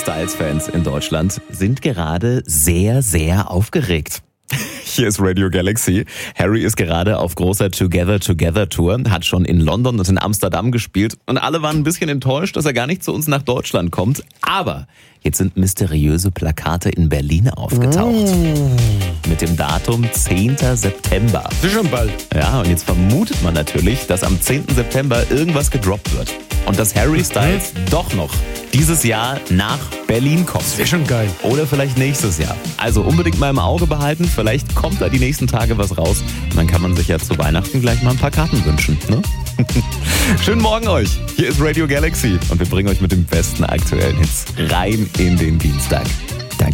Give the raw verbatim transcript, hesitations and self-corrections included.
Styles-Fans in Deutschland sind gerade sehr, sehr aufgeregt. Hier ist Radio Galaxy. Harry ist gerade auf großer Together Together Tour, hat schon in London und in Amsterdam gespielt und alle waren ein bisschen enttäuscht, dass er gar nicht zu uns nach Deutschland kommt. Aber jetzt sind mysteriöse Plakate in Berlin aufgetaucht. Mm. Mit dem Datum zehnten September. Das ist schon bald. Ja, und jetzt vermutet man natürlich, dass am zehnten September irgendwas gedroppt wird. Und dass Harry Styles mhm. doch noch dieses Jahr nach Berlin kommt. Das wäre schon geil. Oder vielleicht nächstes Jahr. Also unbedingt mal im Auge behalten. Vielleicht kommt da die nächsten Tage was raus. Und dann kann man sich ja zu Weihnachten gleich mal ein paar Karten wünschen. Ne? Schönen Morgen euch. Hier ist Radio Galaxy. Und wir bringen euch mit den besten aktuellen Hits rein in den Dienstag.